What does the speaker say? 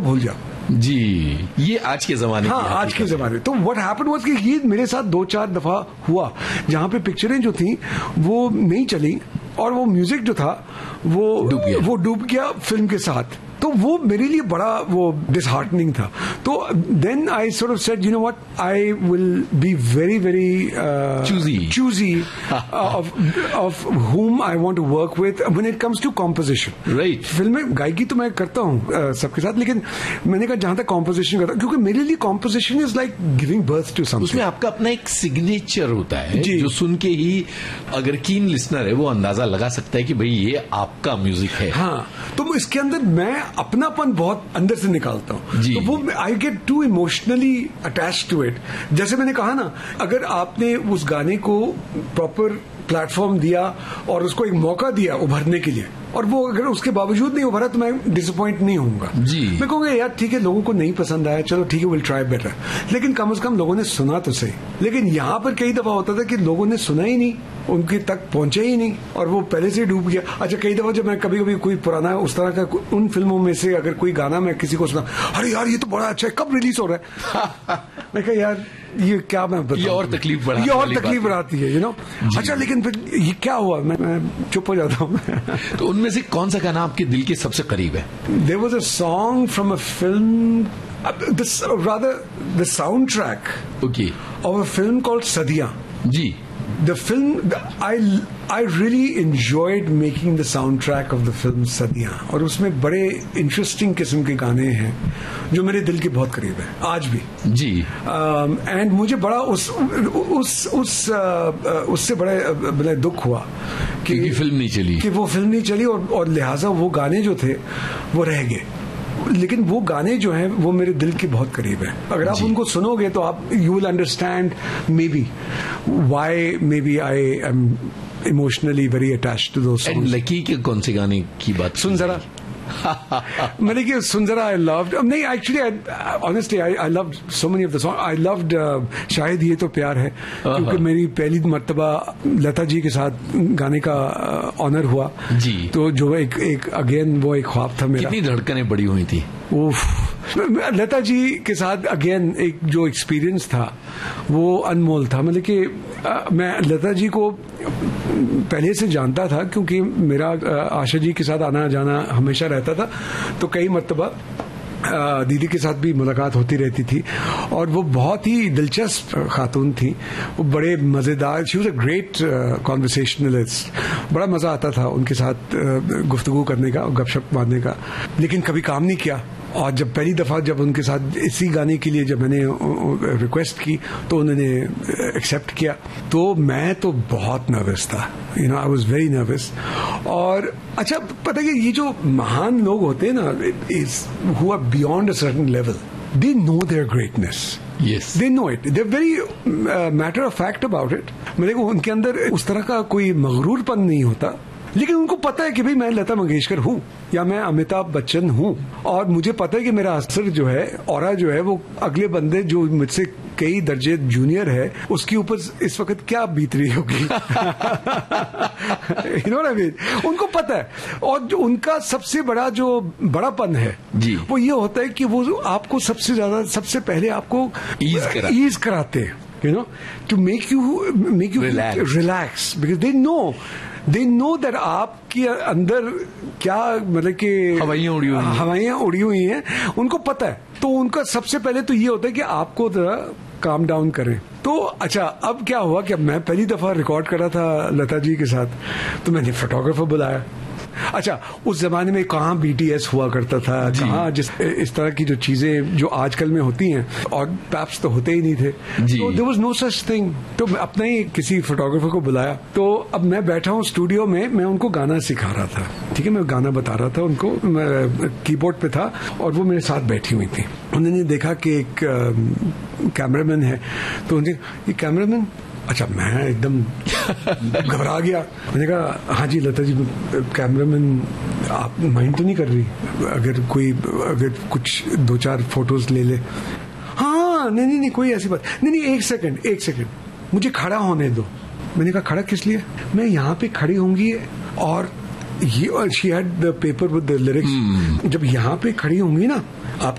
भूल जाओ जी। ये आज के जमाने हाँ, आज के जमाने। तो व्हाट हैपेंड वाज कि ये मेरे साथ 2-4 दफा हुआ जहां पे पिक्चरें जो थी वो नहीं चली और वो म्यूजिक जो था वो डूब गया फिल्म के साथ। तो वो मेरे लिए बड़ा वो डिसहार्टनिंग था। तो then I sort of said, you know what, I will be very very choosy of whom I want to work with when it comes to composition. Right. Film में गायकी तो मैं करता हूँ सबके साथ, लेकिन मैंने कहा जहां तक कॉम्पोजिशन करता हूँ, क्योंकि मेरे लिए composition is like giving birth to something. उसमें आपका अपना एक सिग्नेचर होता है जो सुन के ही अगर कीन लिसनर है वो अंदाजा लगा सकता है कि भाई ये आपका म्यूजिक है। हाँ, तो इसके अंदर मैं अपनापन बहुत अंदर से निकालता हूँ। तो वो I get to emotionally attach to it. जैसे मैंने कहा ना, अगर आपने उस गाने को प्रॉपर प्लेटफॉर्म दिया और उसको एक मौका दिया उभरने के लिए, और वो अगर उसके बावजूद नहीं उभरा तो मैं डिसअपॉइंट नहीं होऊंगा। मैं कहूंगा यार ठीक है, लोगों को नहीं पसंद आया, चलो ठीक है, विल ट्राई बेटर, लेकिन कम से कम लोगों ने सुना तो सही। लेकिन यहां पर कई दफा होता था कि लोगों ने सुना ही नहीं, उनके तक पहुंचे ही नहीं और वो पहले से डूब गया। अच्छा, कई दफा जब मैं कभी कभी कोई पुराना उस तरह का उन फिल्मों में से अगर कोई गाना मैं किसी को सुना, अरे यार ये तो बड़ा अच्छा है, कब रिलीज हो रहा है? मैं कहा यार ये क्या मैं बताऊं, ये और तकलीफ बढ़ाती है, यू नो। अच्छा, लेकिन फिर ये क्या हुआ, मैं चुप हो जाता हूँ। तो उनमें से कौन सा गाना आपके दिल के सबसे करीब है? There was a song from a film, the soundtrack of a film called Sadiyan. Ji. The film, I really enjoyed making the soundtrack of the film Sadiyan, और उसमें बड़े इंटरेस्टिंग किस्म के गाने हैं जो मेरे दिल के बहुत करीब है आज भी। जी। एंड मुझे बड़ा उससे बड़ा दुख हुआ कि फिल्म नहीं चली, कि वो फिल्म नहीं चली, और लिहाजा वो गाने जो थे वो रह गए। लेकिन वो गाने जो हैं वो मेरे दिल के बहुत करीब है। अगर आप उनको सुनोगे तो आप you will understand may be why may B I am emotionally very attached to those songs. Lucky के कौन से गाने की बात? सुन जरा। मैंने कि सुन जरा आई लव्ड, नहीं actually honestly I loved so many of the song. I loved शायद ये तो प्यार है, क्योंकि मेरी पहली मर्तबा लता जी के साथ गाने का ऑनर हुआ जी। तो जो एक अगेन वो एक ख्वाब था मेरा। कितनी धड़कनें बड़ी हुई थी। लता जी के साथ अगेन एक जो एक्सपीरियंस था वो अनमोल था। मतलब कि मैं लता जी को पहले से जानता था, क्योंकि मेरा आशा जी के साथ आना जाना हमेशा रहता था, तो कई मर्तबा दीदी के साथ भी मुलाकात होती रहती थी, और वो बहुत ही दिलचस्प खातून थी, वो बड़े मजेदार, she was a great conversationalist. बड़ा मजा आता था उनके साथ गुफ्तगू करने का, गपशप मारने का, लेकिन कभी काम नहीं किया। और जब पहली दफा जब उनके साथ इसी गाने के लिए जब मैंने रिक्वेस्ट की तो उन्होंने एक्सेप्ट किया, तो मैं तो बहुत नर्वस था, you know, I was very nervous. और अच्छा, पता है ये जो महान लोग होते हैं ना, who are beyond a certain level, they know their greatness. Yes. They know it. They're very matter of fact about it. मेरे को उनके अंदर उस तरह का कोई मगरूरपन नहीं होता, लेकिन उनको पता है कि भाई मैं लता मंगेशकर हूँ या मैं अमिताभ बच्चन हूँ, और मुझे पता है कि मेरा असर जो है, ऑरा जो है, वो अगले बंदे जो मुझसे कई दर्जे जूनियर है उसके ऊपर इस वक्त क्या बीत रही होगी। You know what I mean? उनको पता है, और जो उनका सबसे बड़ा जो बड़ापन है जी, वो ये होता है कि वो आपको सबसे पहले आपको ईज कराते हैं, you know, to make you relax, because they know that आपके अंदर क्या, मतलब कि हवाइयां उड़ी हुई हैं, उनको पता है। तो उनका सबसे पहले तो ये होता है कि आपको जरा काम डाउन करें। तो अच्छा, अब क्या हुआ कि मैं पहली दफा रिकॉर्ड कर रहा था लता जी के साथ, तो मैंने फोटोग्राफर बुलाया। अच्छा, उस जमाने में कहाँ BTS हुआ करता था, कहाँ इस तरह की जो चीजें जो आजकल में होती हैं, और पैप्स तो होते ही नहीं थे, तो there was no such thing. तो मैं अपना ही किसी फोटोग्राफर को बुलाया। तो अब मैं बैठा हूँ स्टूडियो में, मैं उनको गाना सिखा रहा था, ठीक है, मैं गाना बता रहा था उनको, मैं कीबोर्ड पे था और वो मेरे साथ बैठी हुई थी। उन्होंने देखा कि एक कैमरामैन है, तो उन्होंने, ये कैमरामैन? अच्छा, मैं एकदम घबरा गया। मैंने कहा हाँ जी लता जी, कैमरामैन, आप माइंड तो नहीं कर रही अगर कुछ 2-4 फोटोज ले ले? हाँ नहीं कोई ऐसी बात नहीं, एक सेकंड मुझे खड़ा होने दो। मैंने कहा खड़ा किस लिए? मैं यहाँ पे खड़ी होंगी और she had the paper with the lyrics, जब यहाँ पे खड़ी होंगी ना, आप